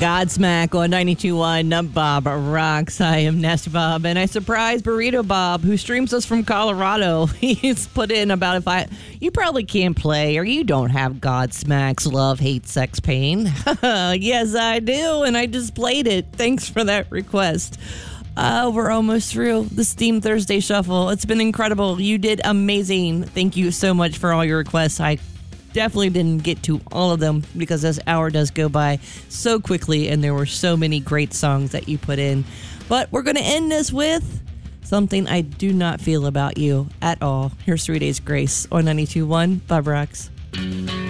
Godsmack on 92.1 Bob Rocks. I am Nasty Bob, and I surprised Burrito Bob, who streams us from Colorado. He's put in about you probably can't play or you don't have Godsmack's Love, Hate, Sex, Pain. Yes, I do, and I just played it. Thanks for that request. We're almost through the Steam Thursday Shuffle. It's been incredible. You did amazing. Thank you so much for all your requests. I definitely didn't get to all of them because this hour does go by so quickly and there were so many great songs that you put in. But we're going to end this with something I do not feel about you at all. Here's 3 Days Grace on 92.1 Bob Rocks.